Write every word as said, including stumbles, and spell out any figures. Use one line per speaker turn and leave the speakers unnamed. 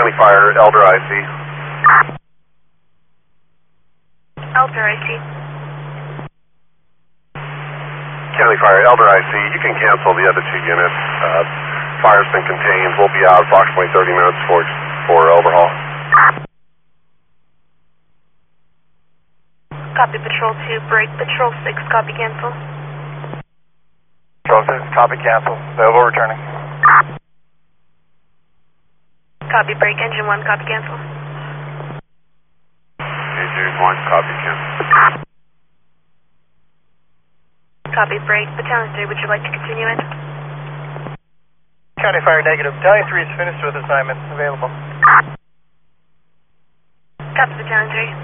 County Fire, Elder I C.
Elder I C.
County Fire, Elder I C. You can cancel the other two units. Uh, fire's been contained. We'll be out approximately thirty minutes for, for overhaul.
Copy Patrol two, break Patrol six, copy cancel.
Patrol six, copy cancel. Available returning.
Copy break, engine one, copy cancel.
Engine one, copy cancel.
Copy break, Battalion three, would you like to continue in?
County Fire negative. Battalion three is finished with assignment. Available.
Copy Battalion three.